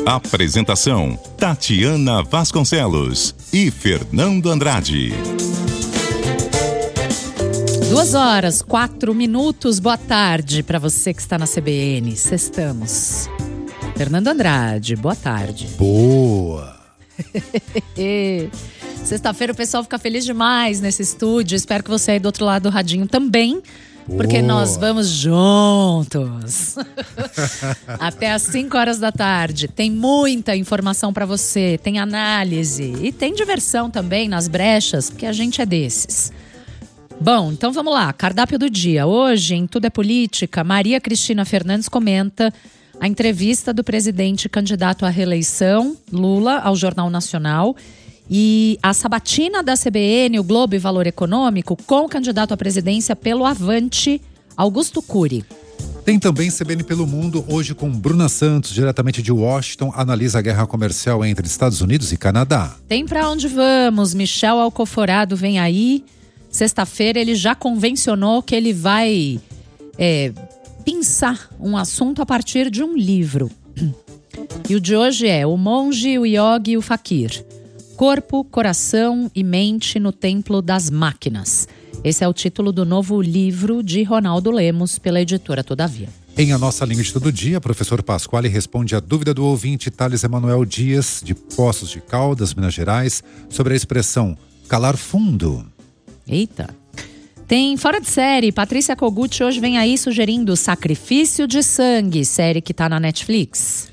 Apresentação: Tatiana Vasconcelos e Fernando Andrade. 2h04. Boa tarde para você que está na CBN. Sextamos. Fernando Andrade, boa tarde. Boa! Sexta-feira o pessoal fica feliz demais nesse estúdio. Espero que você aí do outro lado do radinho também. Porque nós vamos juntos. Até às 5h da tarde. Tem muita informação para você. Tem análise. E tem diversão também nas brechas, porque a gente é desses. Bom, então vamos lá. Cardápio do dia. Hoje, em Tudo é Política, Maria Cristina Fernandes comenta a entrevista do presidente candidato à reeleição, Lula, ao Jornal Nacional. E a sabatina da CBN, o Globo e Valor Econômico, com o candidato à presidência pelo Avante, Augusto Cury. Tem também CBN pelo Mundo, hoje com Bruna Santos, diretamente de Washington, analisa a guerra comercial entre Estados Unidos e Canadá. Tem Pra Onde Vamos, Michel Alcoforado vem aí. Sexta-feira ele já convencionou que ele vai pensar um assunto a partir de um livro. E o de hoje é O Monge, o Yogi e o Fakir. Corpo, Coração e Mente no Templo das Máquinas. Esse é o título do novo livro de Ronaldo Lemos, pela editora Todavia. Em A Nossa Língua de Todo Dia, professor Pasquale responde a dúvida do ouvinte Thales Emanuel Dias, de Poços de Caldas, Minas Gerais, sobre a expressão calar fundo. Eita! Tem Fora de Série, Patrícia Kogut hoje vem aí sugerindo Sacrifício de Sangue, série que tá na Netflix.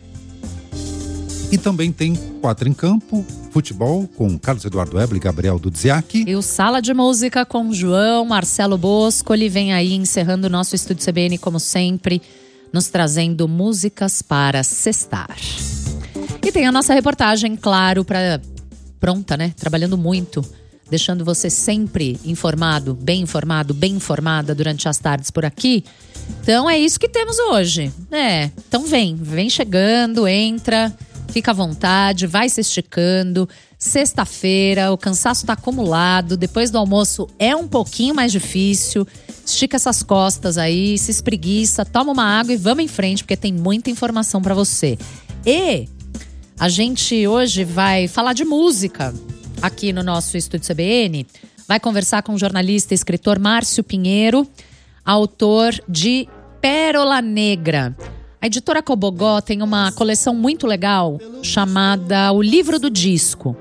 E também tem Quatro em Campo, futebol com Carlos Eduardo Ebel e Gabriel Dudziak. E o Sala de Música com João Marcelo Bosco, ele vem aí encerrando o nosso estúdio CBN como sempre, nos trazendo músicas para sextar. E tem a nossa reportagem, claro, pronta, né? Trabalhando muito, deixando você sempre informado, bem informada durante as tardes por aqui. Então é isso que temos hoje. Então vem chegando, entra, fica à vontade, vai se esticando. Sexta-feira, o cansaço tá acumulado, depois do almoço é um pouquinho mais difícil. Estica essas costas aí, se espreguiça, toma uma água e vamos em frente, porque tem muita informação pra você. E a gente hoje vai falar de música aqui no nosso estúdio CBN. Vai conversar com o jornalista e escritor Márcio Pinheiro, autor de Pérola Negra. A editora Cobogó tem uma coleção muito legal chamada O Livro do Disco.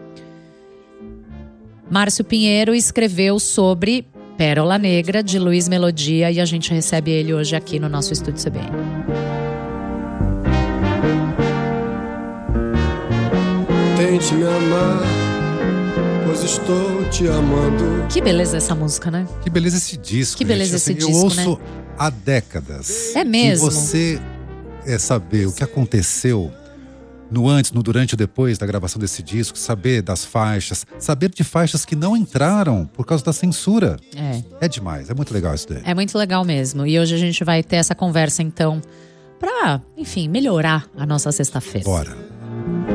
Márcio Pinheiro escreveu sobre Pérola Negra, de Luiz Melodia, e a gente recebe ele hoje aqui no nosso estúdio CBN. Tente me amar, pois estou te amando. Que beleza essa música, né? Que beleza esse disco. Que beleza esse disco, né? Eu ouço há décadas. É mesmo? E você saber o que aconteceu no antes, no durante e depois da gravação desse disco, saber das faixas, saber de faixas que não entraram por causa da censura. É demais, é muito legal isso daí. É muito legal mesmo. E hoje a gente vai ter essa conversa, então, pra, enfim, melhorar a nossa sexta-feira. Bora.